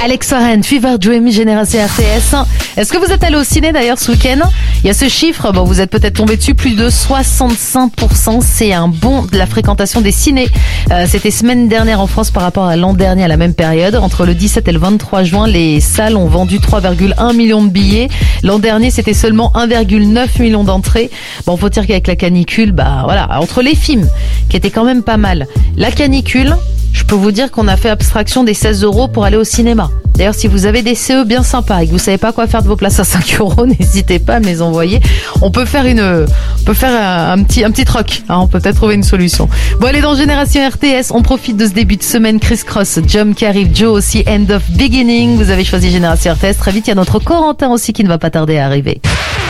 Alex Warren, Fever Dream, Génération RTS. Est-ce que vous êtes allé au ciné d'ailleurs ce week-end? Il y a ce chiffre, bon, vous êtes peut-être tombé dessus, plus de 65%. C'est un bond de la fréquentation des cinés. C'était semaine dernière en France par rapport à l'an dernier à la même période. Entre le 17 et le 23 juin, les salles ont vendu 3,1 millions de billets. L'an dernier, c'était seulement 1,9 million d'entrées. Bon, faut dire qu'avec la canicule, voilà, entre les films, qui étaient quand même pas mal, la canicule, je peux vous dire qu'on a fait abstraction des 16 € pour aller au cinéma. D'ailleurs, si vous avez des CE bien sympas et que vous savez pas quoi faire de vos places à 5 €, n'hésitez pas à me les envoyer. On peut faire un petit troc. Hein, on peut peut-être trouver une solution. Bon, allez, dans Génération RTS, on profite de ce début de semaine. Criss Cross, Jump qui arrive, Joe aussi, End of Beginning. Vous avez choisi Génération RTS. Très vite, il y a notre Corentin aussi qui ne va pas tarder à arriver.